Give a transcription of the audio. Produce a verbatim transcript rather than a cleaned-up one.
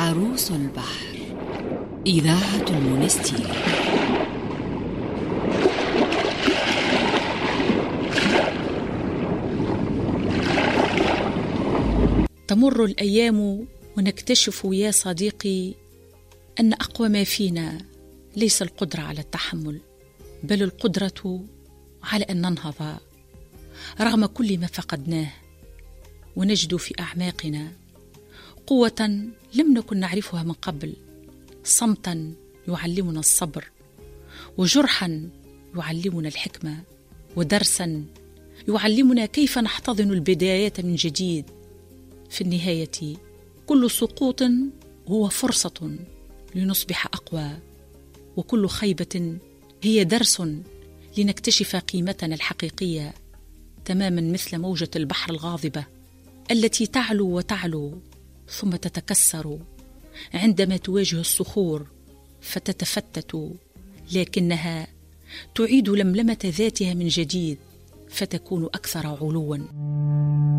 عروس البحر، إذاعة المونستير. تمر الأيام ونكتشف يا صديقي أن أقوى ما فينا ليس القدرة على التحمل، بل القدرة على أن ننهض رغم كل ما فقدناه، ونجد في أعماقنا قوة لم نكن نعرفها من قبل، صمتا يعلمنا الصبر، وجرحا يعلمنا الحكمة، ودرسا يعلمنا كيف نحتضن البدايات من جديد. في النهاية كل سقوط هو فرصة لنصبح أقوى، وكل خيبة هي درس لنكتشف قيمتنا الحقيقية، تماما مثل موجة البحر الغاضبة التي تعلو وتعلو ثم تتكسر عندما تواجه الصخور فتتفتت، لكنها تعيد لملمة ذاتها من جديد فتكون أكثر علوا.